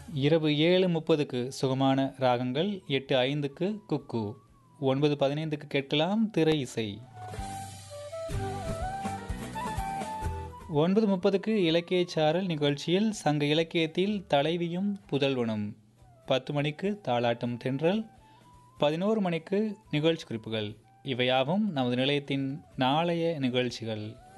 இரவு 7:30க்கு சுகமான ராகங்கள், 8:05க்கு குக்கு, 9:15க்கு கேட்கலாம் திரை இசை, 9:30க்கு இலக்கிய சாரல் நிகழ்ச்சியில் சங்க இலக்கியத்தில் தலைவியும் புதல்வனும், 10 மணிக்கு தாலாட்டும் தென்றல், 11 மணிக்கு நிகழ்ச்சி குறிப்புகள். இவையாவும் நமது நிலையத்தின் நாளைய நிகழ்ச்சிகள்.